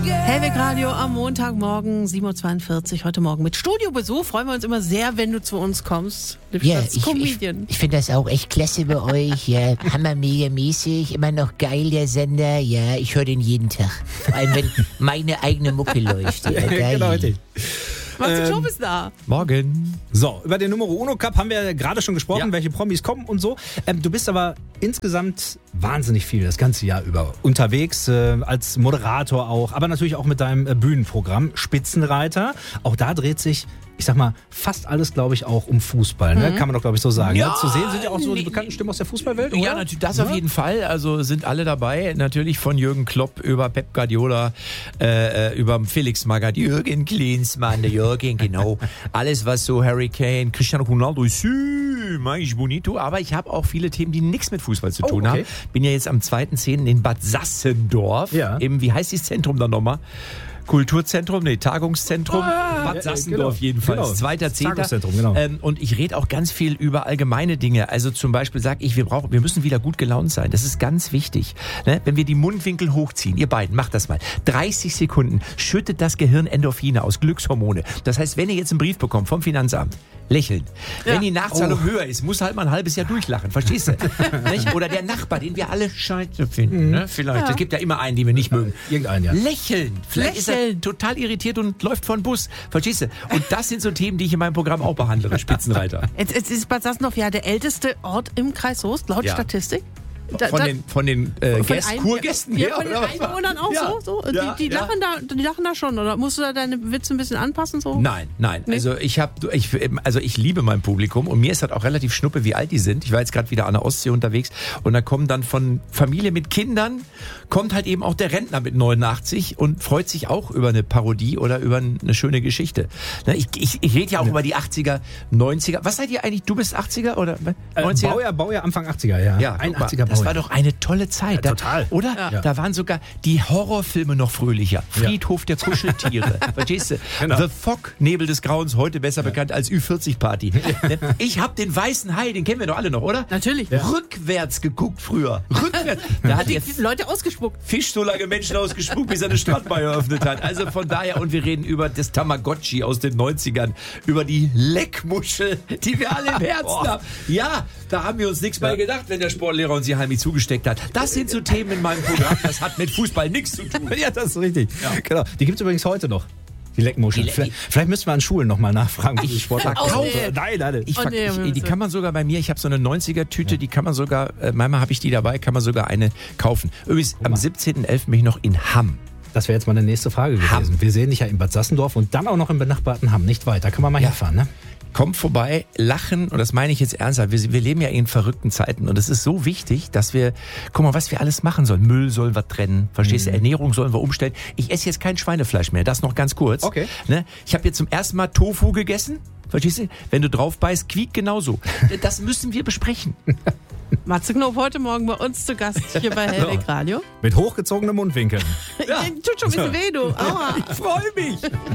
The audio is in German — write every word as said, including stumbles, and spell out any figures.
Hellweg Radio am Montagmorgen, sieben Uhr zweiundvierzig, heute Morgen mit Studiobesuch. Freuen wir uns immer sehr, wenn du zu uns kommst. Ja, als ich, Comedian. ich, ich finde das auch echt klasse bei euch. Ja, hammermega-mäßig, immer noch geil, der Sender. Ja, ich höre den jeden Tag. Vor allem, wenn meine eigene Mucke läuft. Ja, geil. Genau, richtig. Martin Ähm, Schob ist da. Morgen. So, über den Numero Uno Cup haben wir gerade schon gesprochen, Ja. welche Promis kommen und so. Ähm, du bist aber insgesamt wahnsinnig viel das ganze Jahr über unterwegs, äh, als Moderator auch, aber natürlich auch mit deinem äh, Bühnenprogramm Spitzenreiter. Auch da dreht sich, ich sag mal, fast alles, glaube ich, auch um Fußball. Ne? Kann man doch, glaube ich, so sagen. Ja, Ja, zu sehen sind ja auch so die bekannten Stimmen aus der Fußballwelt, oder? Ja, natürlich, das auf jeden Fall. Also sind alle dabei. Natürlich von Jürgen Klopp über Pep Guardiola, äh, über Felix Magath, Jürgen Klinsmann, der Jürgen, genau. Alles, was so Harry Kane, Cristiano Ronaldo, sü, mais bonito. Aber ich habe auch viele Themen, die nichts mit Fußball zu Oh, tun okay. haben. Bin ja jetzt am zweiten zehnten in Bad Sassendorf. Ja. Im, wie heißt das Zentrum da nochmal? Kulturzentrum, nee, Tagungszentrum, Ah, Bad ja, Sassendorf genau. jedenfalls, Genau. zweiter zehnter Tagungszentrum, genau. Ähm, und ich rede auch ganz viel über allgemeine Dinge. Also zum Beispiel sage ich, wir brauchen, wir müssen wieder gut gelaunt sein. Das ist ganz wichtig. Ne? Wenn wir die Mundwinkel hochziehen, ihr beiden, macht das mal. dreißig Sekunden schüttet das Gehirn Endorphine aus, Glückshormone. Das heißt, wenn ihr jetzt einen Brief bekommt vom Finanzamt, lächeln. Ja. Wenn die Nachzahlung Oh. höher ist, muss halt mal ein halbes Jahr durchlachen. Verstehst du? Nicht? Oder der Nachbar, den wir alle scheiße finden. Ne? Vielleicht. Es gibt ja immer einen, den wir nicht mögen. Irgendeinen, ja. Lächeln. Vielleicht ist er Lächeln. total irritiert und läuft vor den Bus. Verstehst du? Und das sind so Themen, die ich in meinem Programm auch behandle, Spitzenreiter. Jetzt, jetzt ist Bad Sassendorf ja der älteste Ort im Kreis Soest, laut Ja. Statistik. Da- Von da- den, von den äh, Von Gäst, ein- Kurgästen ja, her, von den oder was? Einwohnern auch Ja. so? so? Ja, die, die, ja. lachen da, die lachen da schon, oder musst du da deine Witze ein bisschen anpassen? So? Nein, nein. Nee? Also ich habe, ich, also ich liebe mein Publikum und mir ist halt auch relativ schnuppe, wie alt die sind. Ich war jetzt gerade wieder an der Ostsee unterwegs und da kommen dann von Familie mit Kindern, kommt halt eben auch der Rentner mit neunundachtzig und freut sich auch über eine Parodie oder über eine schöne Geschichte. Ne, Ich, ich, ich rede ja auch über die achtziger, neunziger. Was seid ihr eigentlich? Du bist achtziger oder Äh, neunziger? Baujahr, Baujahr, Anfang achtziger, ja. Ja, guck mal, einundachtziger das Baujahr. war doch eine tolle Zeit. Ja, Da- total. Oder? Ja. Da waren sogar die Horrorfilme noch fröhlicher. Friedhof der Kuscheltiere. Verstehst du? Genau. The Fog, Nebel des Grauens, heute besser bekannt als Ü vierzig Party. Ich habe den weißen Hai, den kennen wir doch alle noch, oder? Natürlich. Rückwärts geguckt früher. Rückwärts. Da hat Die, der die Leute ausgespuckt. Fisch so lange Menschen ausgespuckt, bis er eine Strandbar eröffnet hat. Also von daher, und wir reden über das Tamagotchi aus den neunzigern, über die Leckmuschel, die wir alle im Herzen haben. Ja, da haben wir uns nichts bei gedacht, wenn der Sportlehrer uns die Heimlich zugesteckt hat. Das sind so Themen in meinem Programm, das hat mit Fußball nichts zu tun. Ja, das ist richtig. Genau. Die gibt es übrigens heute noch. Die Leckmuscheln. Die Le- vielleicht, vielleicht müssten wir an Schulen nochmal nachfragen. wie die Sportler Oh, kaufen. nee. Nein, nein. Ich Oh, verk- nee, ich, Wilson. die kann man sogar bei mir, ich habe so eine neunziger-Tüte, die kann man sogar, äh, manchmal habe ich die dabei, kann man sogar eine kaufen. Übrigens, am siebzehnten elften bin ich noch in Hamm. Das wäre jetzt meine nächste Frage gewesen. Hamm. Wir sehen dich ja in Bad Sassendorf und dann auch noch im benachbarten Hamm. Nicht weit. Da kann man mal hinfahren, ne? Kommt vorbei, lachen, und das meine ich jetzt ernsthaft, wir, wir leben ja in verrückten Zeiten und es ist so wichtig, dass wir, guck mal, was wir alles machen sollen. Müll sollen wir trennen, verstehst du, Ernährung sollen wir umstellen. Ich esse jetzt kein Schweinefleisch mehr, das noch ganz kurz. Okay. Ne? Ich habe jetzt zum ersten Mal Tofu gegessen, verstehst du, wenn du drauf beißt, quiekt genauso. Das müssen wir besprechen. Matze Knob heute Morgen bei uns zu Gast hier bei Hellweg Radio. Mit hochgezogenem Mundwinkeln. Tut schon ein bisschen weh, du. Aua. Ich freue mich.